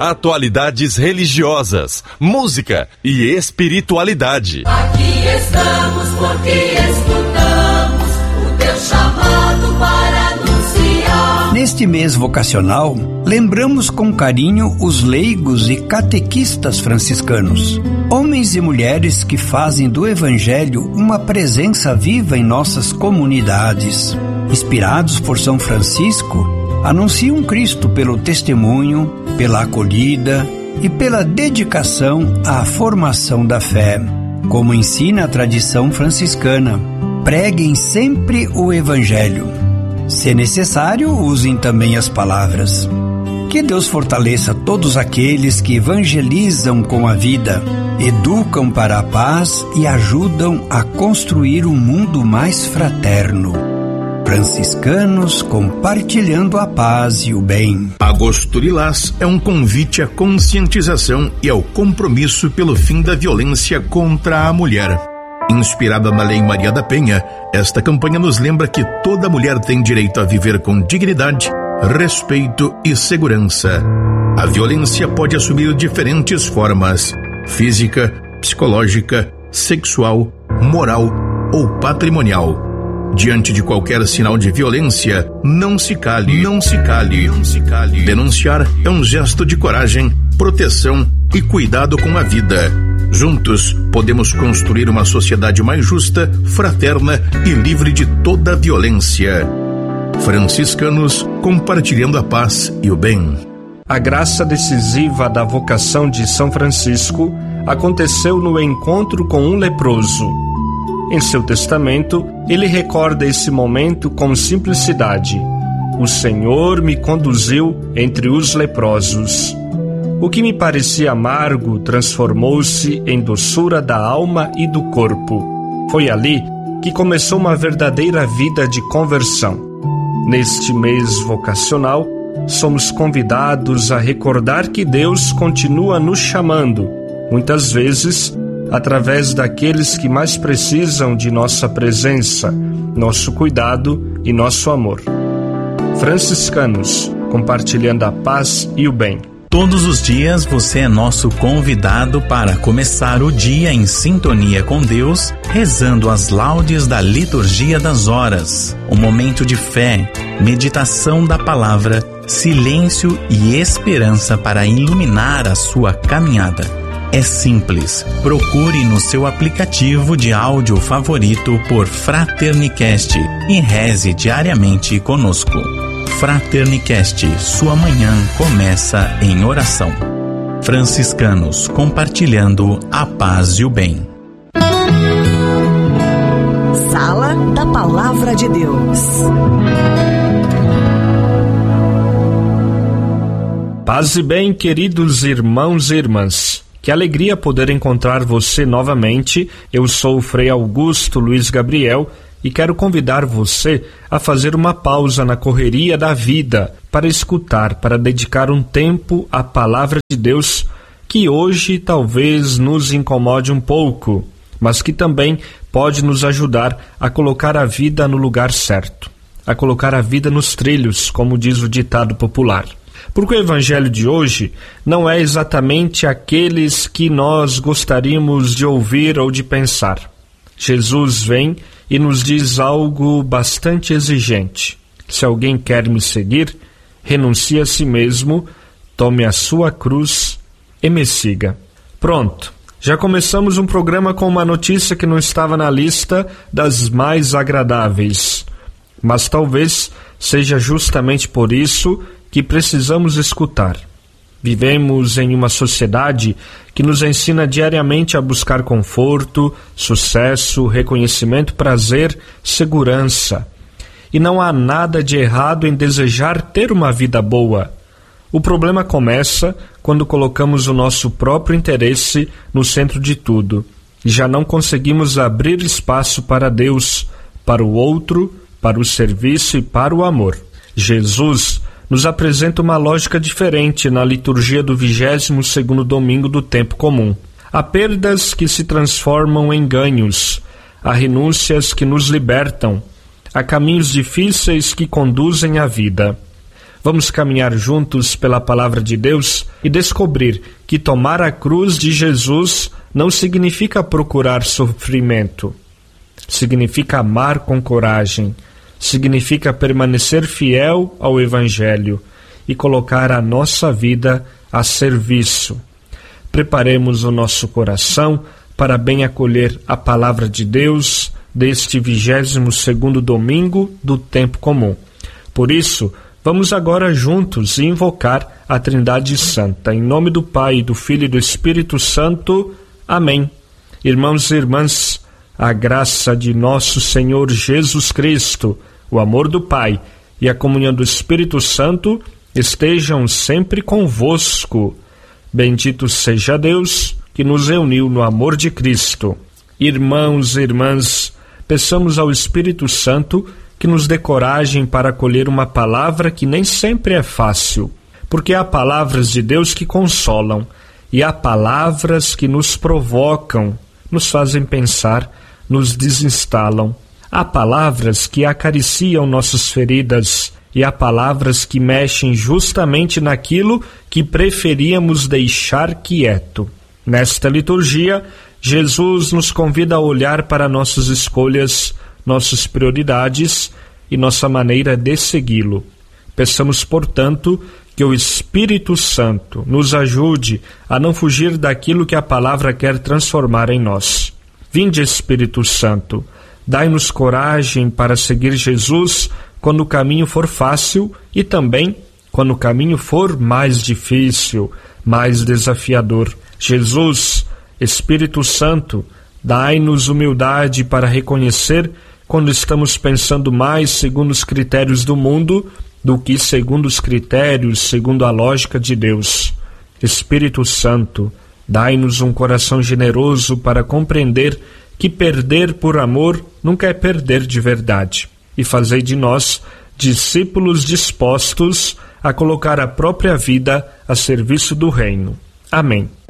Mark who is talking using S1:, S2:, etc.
S1: atualidades religiosas, música e espiritualidade.
S2: Aqui estamos porque escutamos o teu chamado para anunciar.
S3: Neste mês vocacional, lembramos com carinho os leigos e catequistas franciscanos, homens e mulheres que fazem do Evangelho uma presença viva em nossas comunidades. Inspirados por São Francisco, anunciam Cristo pelo testemunho, pela acolhida e pela dedicação à formação da fé. Como ensina a tradição franciscana, preguem sempre o Evangelho. Se necessário, usem também as palavras. Que Deus fortaleça todos aqueles que evangelizam com a vida, educam para a paz e ajudam a construir um mundo mais fraterno. Franciscanos compartilhando a paz e o bem.
S4: Agosto Lilás é um convite à conscientização e ao compromisso pelo fim da violência contra a mulher. Inspirada na Lei Maria da Penha, esta campanha nos lembra que toda mulher tem direito a viver com dignidade, respeito e segurança. A violência pode assumir diferentes formas: física, psicológica, sexual, moral ou patrimonial. Diante de qualquer sinal de violência, não se cale. Denunciar é um gesto de coragem, proteção e cuidado com a vida. Juntos, podemos construir uma sociedade mais justa, fraterna e livre de toda violência. Franciscanos compartilhando a paz e o bem.
S5: A graça decisiva da vocação de São Francisco aconteceu no encontro com um leproso. Em seu testamento, ele recorda esse momento com simplicidade. O Senhor me conduziu entre os leprosos. O que me parecia amargo transformou-se em doçura da alma e do corpo. Foi ali que começou uma verdadeira vida de conversão. Neste mês vocacional, somos convidados a recordar que Deus continua nos chamando, muitas vezes através daqueles que mais precisam de nossa presença, nosso cuidado e nosso amor. Franciscanos, compartilhando a paz e o bem.
S6: Todos os dias você é nosso convidado para começar o dia em sintonia com Deus, rezando as laudes da liturgia das horas. Um momento de fé, meditação da palavra, silêncio e esperança para iluminar a sua caminhada. É simples. Procure no seu aplicativo de áudio favorito por Fraternicast e reze diariamente conosco. Fraternicast, sua manhã começa em oração. Franciscanos compartilhando a paz e o bem.
S7: Sala da Palavra de Deus.
S5: Paz e bem, queridos irmãos e irmãs. Que alegria poder encontrar você novamente. Eu sou o Frei Augusto Luiz Gabriel e quero convidar você a fazer uma pausa na correria da vida para escutar, para dedicar um tempo à Palavra de Deus, que hoje talvez nos incomode um pouco, mas que também pode nos ajudar a colocar a vida no lugar certo, a colocar a vida nos trilhos, como diz o ditado popular. Porque o Evangelho de hoje não é exatamente aqueles que nós gostaríamos de ouvir ou de pensar. Jesus vem e nos diz algo bastante exigente. Se alguém quer me seguir, renuncie a si mesmo, tome a sua cruz e me siga. Pronto, já começamos um programa com uma notícia que não estava na lista das mais agradáveis. Mas talvez seja justamente por isso que precisamos escutar. Vivemos em uma sociedade que nos ensina diariamente a buscar conforto, sucesso, reconhecimento, prazer, segurança. E não há nada de errado em desejar ter uma vida boa. O problema começa quando colocamos o nosso próprio interesse no centro de tudo e já não conseguimos abrir espaço para Deus, para o outro, para o serviço e para o amor. Jesus nos apresenta uma lógica diferente na liturgia do 22º domingo do tempo comum. Há perdas que se transformam em ganhos, há renúncias que nos libertam, há caminhos difíceis que conduzem à vida. Vamos caminhar juntos pela palavra de Deus e descobrir que tomar a cruz de Jesus não significa procurar sofrimento. Significa amar com coragem. Significa permanecer fiel ao Evangelho e colocar a nossa vida a serviço. Preparemos o nosso coração para bem acolher a palavra de Deus deste 22º domingo do tempo comum. Por isso, vamos agora juntos invocar a Trindade Santa. Em nome do Pai, do Filho e do Espírito Santo. Amém. Irmãos e irmãs, a graça de nosso Senhor Jesus Cristo, o amor do Pai e a comunhão do Espírito Santo estejam sempre convosco. Bendito seja Deus que nos reuniu no amor de Cristo. Irmãos e irmãs, peçamos ao Espírito Santo que nos dê coragem para acolher uma palavra que nem sempre é fácil, porque há palavras de Deus que consolam e há palavras que nos provocam, nos fazem pensar, nos desinstalam. Há palavras que acariciam nossas feridas e há palavras que mexem justamente naquilo que preferíamos deixar quieto. Nesta liturgia, Jesus nos convida a olhar para nossas escolhas, nossas prioridades e nossa maneira de segui-lo. Peçamos, portanto, que o Espírito Santo nos ajude a não fugir daquilo que a palavra quer transformar em nós. Vinde, Espírito Santo, dai-nos coragem para seguir Jesus quando o caminho for fácil e também quando o caminho for mais difícil, mais desafiador. Jesus, Espírito Santo, dai-nos humildade para reconhecer quando estamos pensando mais segundo os critérios do mundo do que segundo os critérios, segundo a lógica de Deus. Espírito Santo, dai-nos um coração generoso para compreender que perder por amor nunca é perder de verdade. E fazei de nós discípulos dispostos a colocar a própria vida a serviço do reino. Amém.